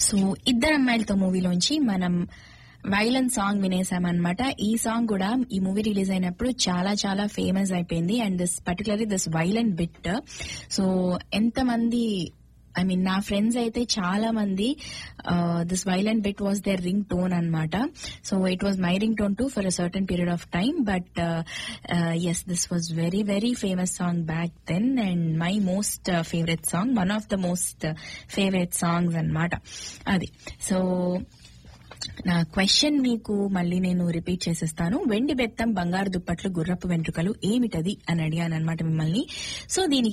So ఇద్దరు అమ్మాయిలతో మూవీలోంచి మనం వైలెంట్ సాంగ్ వినేసామన్నమాట. ఈ సాంగ్ కూడా ఈ మూవీ రిలీజ్ అయినప్పుడు చాలా చాలా ఫేమస్ అయిపోయింది. And this particularly this violent bit, so ఎంతమంది నా ఫ్రెండ్స్ అయితే చాలా మంది this violent bit was there ring tone అనమాట. So it was my ring tone to for a certain period of time. But yes, this was very very famous song back then and my most favourite song, one of the most favourite songs అనమాట అది. So నా question మీకు మళ్ళీ నేను repeat చేసేస్తాను. వెండి బెత్తం బంగారు దుప్పట్లు గుర్రపు వెంట్రుకలు ఏమిటది అని అడిగాను అనమాట మిమ్మల్ని. సో దీనికి